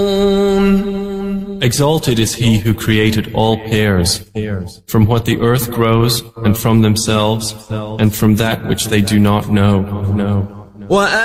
Exalted is He who created all pairs, from what the earth grows, and from themselves, and from that which they do not know.